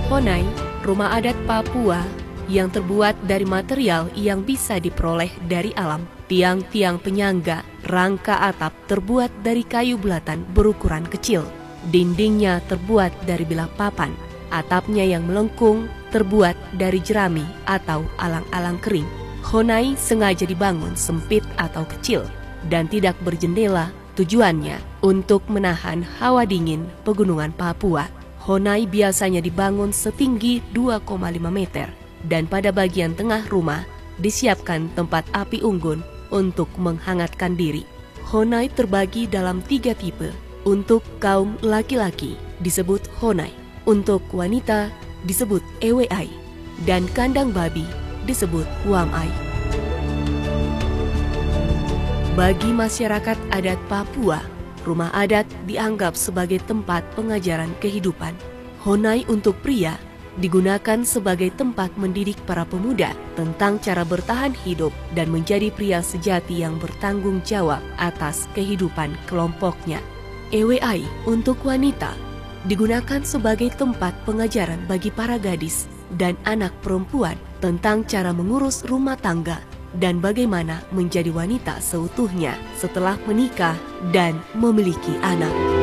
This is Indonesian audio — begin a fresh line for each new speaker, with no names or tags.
Honai, rumah adat Papua yang terbuat dari material yang bisa diperoleh dari alam. Tiang-tiang penyangga, rangka atap terbuat dari kayu bulatan berukuran kecil. Dindingnya terbuat dari bilah papan. Atapnya yang melengkung terbuat dari jerami atau alang-alang kering. Honai sengaja dibangun sempit atau kecil dan tidak berjendela, tujuannya untuk menahan hawa dingin pegunungan Papua. Honai biasanya dibangun setinggi 2,5 meter dan pada bagian tengah rumah disiapkan tempat api unggun untuk menghangatkan diri. Honai terbagi dalam 3 tipe. Untuk kaum laki-laki disebut Honai, untuk wanita disebut Ewai, dan kandang babi disebut Wamai. Bagi masyarakat adat Papua, rumah adat dianggap sebagai tempat pengajaran kehidupan. Honai untuk pria digunakan sebagai tempat mendidik para pemuda tentang cara bertahan hidup dan menjadi pria sejati yang bertanggung jawab atas kehidupan kelompoknya. Ewai untuk wanita digunakan sebagai tempat pengajaran bagi para gadis dan anak perempuan tentang cara mengurus rumah tangga dan bagaimana menjadi wanita seutuhnya setelah menikah dan memiliki anak.